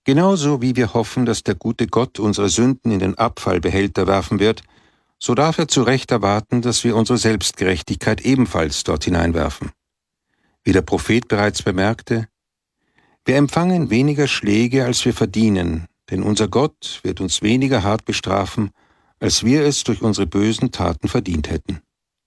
Genauso wie wir hoffen, dass der gute Gott unsere Sünden in den Abfallbehälter werfen wird, so darf er zu Recht erwarten, dass wir unsere Selbstgerechtigkeit ebenfalls dort hineinwerfen. Wie der Prophet bereits bemerkte: Wir empfangen weniger Schläge, als wir verdienen, denn unser Gott wird uns weniger hart bestrafen, als wir es durch unsere bösen Taten verdient hätten.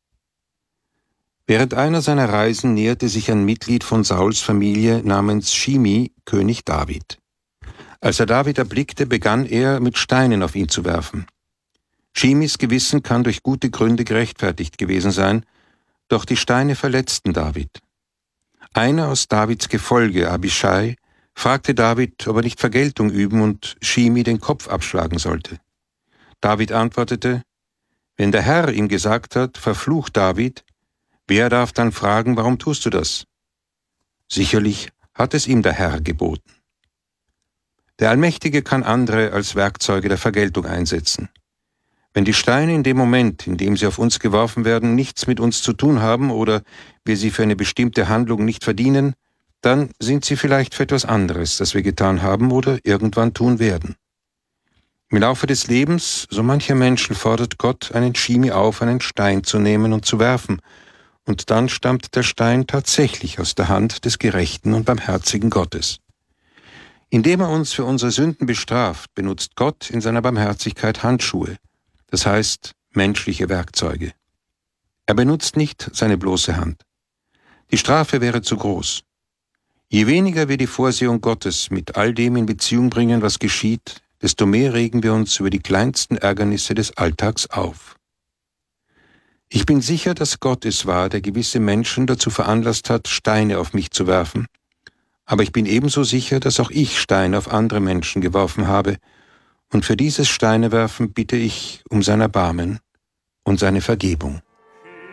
Während einer seiner Reisen näherte sich ein Mitglied von Sauls Familie namens Shimi König David. Als er David erblickte, begann er, mit Steinen auf ihn zu werfen. Shimis Gewissen kann durch gute Gründe gerechtfertigt gewesen sein, doch die Steine verletzten David. Einer aus Davids Gefolge, Abishai, fragte David, ob er nicht Vergeltung üben und Shimi den Kopf abschlagen sollte. David antwortete: Wenn der Herr ihm gesagt hat, verfluch David, wer darf dann fragen, warum tust du das? Sicherlich hat es ihm der Herr geboten. Der Allmächtige kann andere als Werkzeuge der Vergeltung einsetzen. Wenn die Steine in dem Moment, in dem sie auf uns geworfen werden, nichts mit uns zu tun haben oder wir sie für eine bestimmte Handlung nicht verdienen, dann sind sie vielleicht für etwas anderes, das wir getan haben oder irgendwann tun werden. Im Laufe des Lebens, so mancher Menschen, fordert Gott einen Shimi auf, einen Stein zu nehmen und zu werfen, und dann stammt der Stein tatsächlich aus der Hand des gerechten und barmherzigen Gottes. Indem er uns für unsere Sünden bestraft, benutzt Gott in seiner Barmherzigkeit Handschuhe, das heißt menschliche Werkzeuge. Er benutzt nicht seine bloße Hand. Die Strafe wäre zu groß. Je weniger wir die Vorsehung Gottes mit all dem in Beziehung bringen, was geschieht, desto mehr regen wir uns über die kleinsten Ärgernisse des Alltags auf. Ich bin sicher, dass Gott es war, der gewisse Menschen dazu veranlasst hat, Steine auf mich zu werfen, aber ich bin ebenso sicher, dass auch ich Steine auf andere Menschen geworfen habe, und für dieses Steinewerfen bitte ich um sein Erbarmen und seine Vergebung.